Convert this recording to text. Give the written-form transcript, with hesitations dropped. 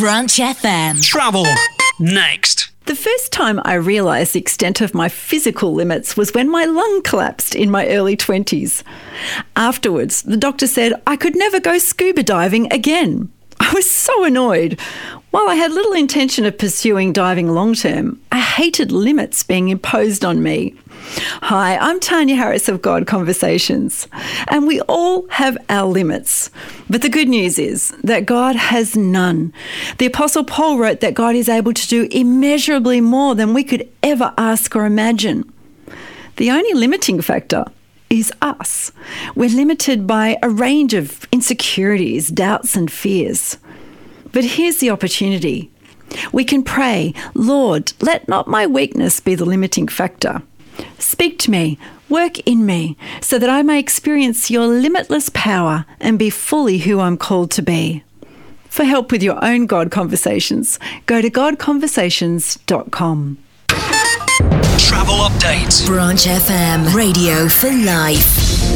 Branch FM. Travel next. The first time I realised the extent of my physical limits was when my lung collapsed in my early 20s. Afterwards, the doctor said I could never go scuba diving again. I was so annoyed. While I had little intention of pursuing diving long term, I hated limits being imposed on me. Hi, I'm Tanya Harris of God Conversations, and we all have our limits. But the good news is that God has none. The Apostle Paul wrote that God is able to do immeasurably more than we could ever ask or imagine. The only limiting factor is us. We're limited by a range of insecurities, doubts and fears. But here's the opportunity. We can pray, Lord, let not my weakness be the limiting factor. Speak to me, work in me, so that I may experience your limitless power and be fully who I'm called to be. For help with your own God Conversations, go to godconversations.com. Travel update. Branch FM. Radio for life.